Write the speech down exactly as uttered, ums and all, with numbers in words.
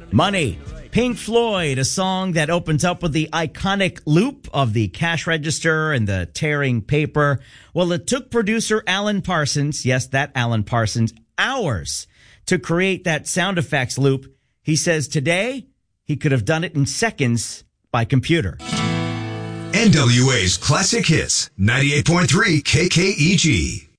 Money. Pink Floyd, a song that opens up with the iconic loop of the cash register and the tearing paper. Well, it took producer Alan Parsons, yes, that Alan Parsons, hours to create that sound effects loop. He says today he could have done it in seconds by computer. N W A's Classic Hits, ninety-eight point three K K E G.